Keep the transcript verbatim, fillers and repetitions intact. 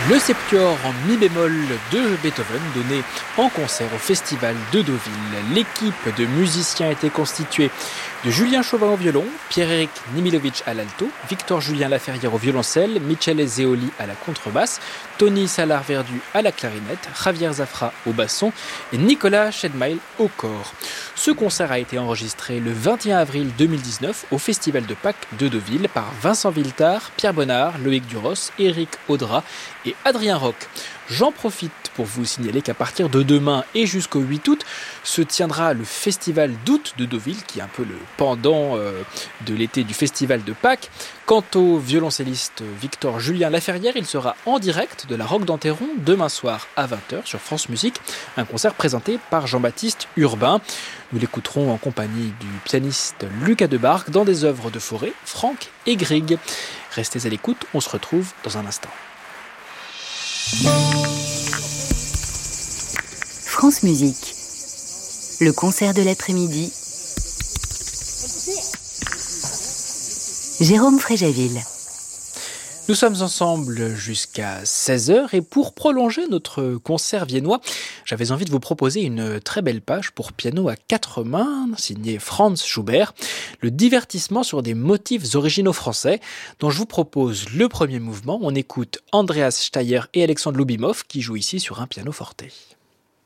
Le septuor en mi bémol de Beethoven donné en concert au festival de Deauville. L'équipe de musiciens était constituée de Julien Chauvin au violon, Pierre-Éric Nimilovic à l'alto, Victor-Julien Laferrière au violoncelle, Michele Zeoli à la contrebasse, Tony Salard-Verdu à la clarinette, Javier Zafra au basson et Nicolas Schedmail au cor. Ce concert a été enregistré le vingt et un avril deux mille dix-neuf au festival de Pâques de Deauville par Vincent Villetard, Pierre Bonnard, Loïc Duros, Éric Audra et Adrien Roch. J'en profite pour vous signaler qu'à partir de demain et jusqu'au huit août se tiendra le festival d'août de Deauville, qui est un peu le pendant euh, de l'été du festival de Pâques. Quant au violoncelliste Victor Julien Laferrière, il sera en direct de la Roque d'Enterron demain soir à vingt heures sur France Musique, un concert présenté par Jean-Baptiste Urbain. Nous l'écouterons en compagnie du pianiste Lucas Debargue dans des œuvres de Fauré, Franck et Grieg. Restez à l'écoute, on se retrouve dans un instant. France Musique, le concert de l'après-midi. Jérôme Fréjaville. Nous sommes ensemble jusqu'à seize heures et pour prolonger notre concert viennois, j'avais envie de vous proposer une très belle page pour piano à quatre mains, signée Franz Schubert, le divertissement sur des motifs originaux français, dont je vous propose le premier mouvement. On écoute Andreas Steier et Alexandre Loubimov qui jouent ici sur un piano forte.